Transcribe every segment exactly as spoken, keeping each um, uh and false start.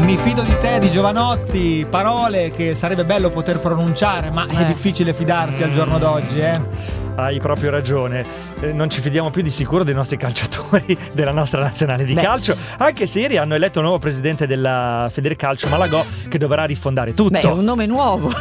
Mi fido di te di Jovanotti, parole che sarebbe bello poter pronunciare, ma è Eh. difficile fidarsi al giorno d'oggi, eh. Hai proprio ragione, eh, non ci fidiamo più di sicuro dei nostri calciatori della nostra nazionale di Beh. calcio, anche se ieri hanno eletto un nuovo presidente della Federcalcio, Malagò, che dovrà rifondare tutto. Beh, è un nome nuovo.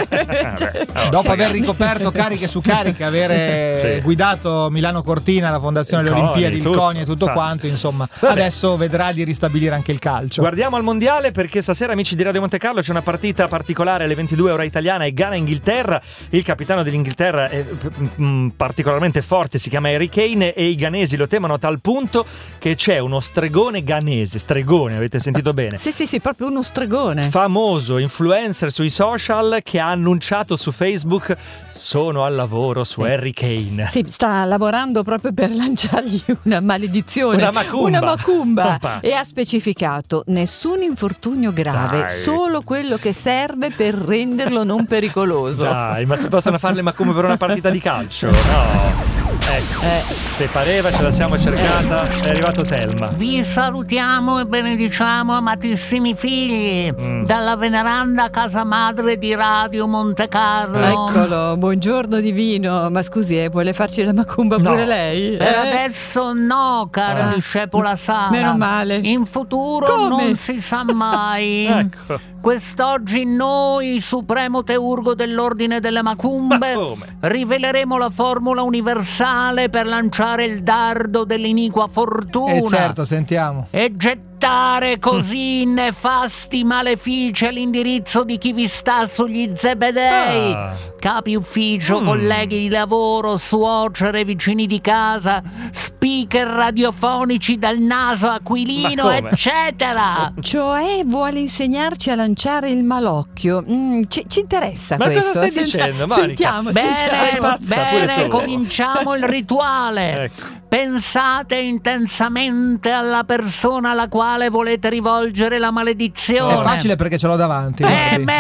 Vabbè, oh, Dopo aver ragazzi. ricoperto cariche su cariche, avere Sì. guidato Milano Cortina, la fondazione delle Il CONI, Olimpiadi, il tutto, CONI e tutto infatti. quanto, insomma, Vabbè. adesso vedrà di ristabilire anche il calcio. Guardiamo al mondiale, perché stasera, amici di Radio Monte Carlo, c'è una partita particolare alle ventidue ora italiana e Ghana-Inghilterra. Il capitano dell'Inghilterra è mm, particolarmente forte, si chiama Harry Kane, e i ghanesi lo temono a tal punto che c'è uno stregone ghanese, stregone, avete sentito bene? Sì, sì, sì, proprio uno stregone. Famoso influencer sui social, che ha annunciato su Facebook: sono al lavoro su Sì. Harry Kane. Sì, sta lavorando proprio per lanciargli una maledizione, Una macumba. una macumba. Un pazzo. E ha specificato: nessun infortunio grave, Dai. solo quello che serve per renderlo non pericoloso. Dai, ma si possono fare le macumbe per una partita di calcio? No. Ecco, Eh. te pareva, ce la siamo cercata, è arrivato Telma. Vi salutiamo e benediciamo, amatissimi figli, Mm. dalla veneranda casa madre di Radio Monte Carlo. Eccolo, buongiorno divino. Ma scusi, eh, vuole farci la macumba No. pure lei? Per Eh? adesso no, cara Ah. discepola Sara. Meno male. In futuro Come? non si sa mai. Ecco. Quest'oggi noi, Supremo Teurgo dell'Ordine delle Macumbe, Ma come? riveleremo la formula universale per lanciare il dardo dell'iniqua fortuna. E certo, sentiamo. E gettare così nefasti malefici all'indirizzo di chi vi sta sugli zebedei, Ah. capi ufficio, Mm. colleghi di lavoro, suocere, vicini di casa, speaker radiofonici dal naso aquilino, Ma come? eccetera. Cioè vuole insegnarci a lanciare il malocchio. Mm, ci, ci interessa Ma questo. cosa stai Senta- dicendo, Monica? Sentiamo, sentiamo. Sei Bene, pazza pure bene, tu. cominciamo il rituale. Ecco. Pensate intensamente alla persona alla quale volete rivolgere la maledizione. È facile perché ce l'ho davanti. E guardi.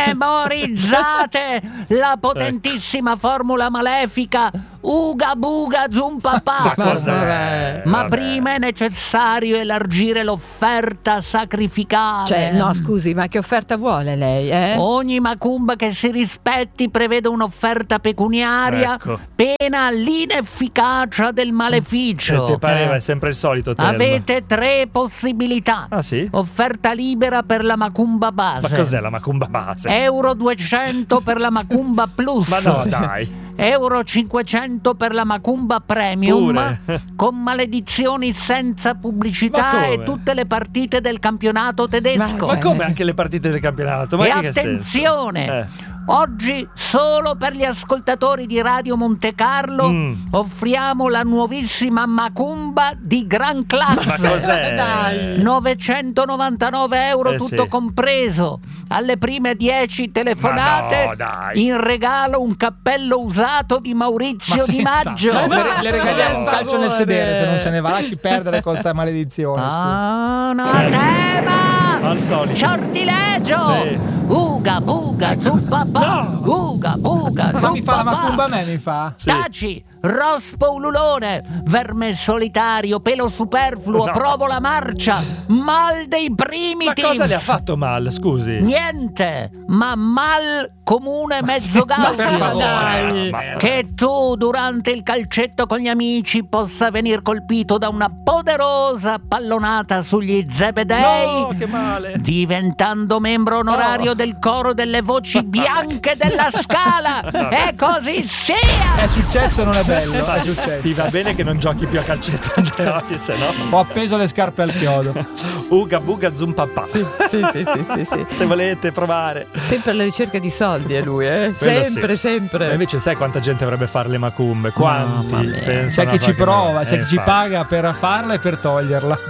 memorizzate la potentissima formula malefica Uga Buga Zumpapà. Ma cos'è? vabbè. Ma Vabbè. prima è necessario elargire l'offerta sacrificale. Cioè, no, scusi, ma che offerta vuole lei? Eh? Ogni macumba che si rispetti prevede un'offerta pecuniaria, Ecco. pena l'inefficacia del maleficio. E te pareva, Eh. è sempre il solito Telma. Avete tre possibilità. Ah sì? Offerta libera per la macumba base. Ma cos'è la macumba base? Euro duecento per la macumba plus. Ma no, dai. Euro cinquecento per la macumba premium, Pure. con maledizioni senza Ma pubblicità come? e tutte le partite del campionato tedesco. Ma- Ma come anche le partite del campionato? Ma E che che attenzione, senso? Eh. oggi solo per gli ascoltatori di Radio Monte Carlo Mm. offriamo la nuovissima macumba di gran classe. Ma cos'è? Dai. novecentonovantanove euro Eh, tutto sì. compreso. Alle prime dieci telefonate Ma no, dai. in regalo un cappello usato di Maurizio Ma Di senta, Maggio. no, le, le Ma regaliamo un per calcio nel favore. sedere se non se ne va, lasci perdere con sta maledizione. scusi. Ah, no, Eh. tema! Al solito. Sortilegio! Sì. Uga buga zuppapà! Uga buga Ma mi fa la zuppapà! macumba a me, mi fa? Sì. Taci, rospo ululone, verme solitario, pelo superfluo, No. provo la marcia, mal dei Ma primitives. cosa le ha fatto mal, scusi? Niente, ma mal comune mezzo Ma per gaffio. favore. Dai. Ma- Che tu durante il calcetto con gli amici possa venir colpito da una poderosa pallonata sugli zebedei, No, che male. diventando membro onorario Oh. del coro delle voci bianche della Scala. E così sia! È successo, non è bello. È Ti successo. va bene che non giochi più a calcetto, Andrea, se no. Ho appeso le scarpe al chiodo. Uga buga zumpapà. Sì, sì, sì, sì, sì. Se volete provare. Sempre alla ricerca di soldi è lui, eh? Quello Sempre, sì. sempre. E invece sai quanta gente vorrebbe fare le macumbe? Quanti? Mamma mia. pensano C'è a chi ci fare- prova, c'è Eh, chi ci infatti. paga per farla e per toglierla.